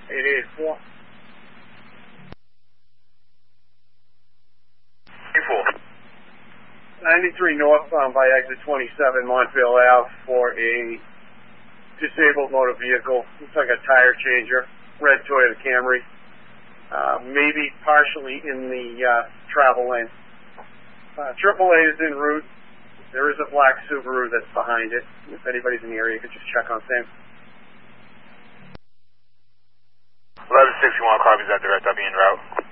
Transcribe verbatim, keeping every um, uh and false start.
eight eight four. eight four. ninety-three northbound by exit twenty-seven, Montville Ave, for a disabled motor vehicle. Looks like a tire changer, red Toyota Camry, uh, maybe partially in the uh, travel lane. Uh, triple A is en route. There is a black Subaru that's behind it. If anybody's in the area, you could just check on same. eleven sixty-one, copies that direct, I'll be en route.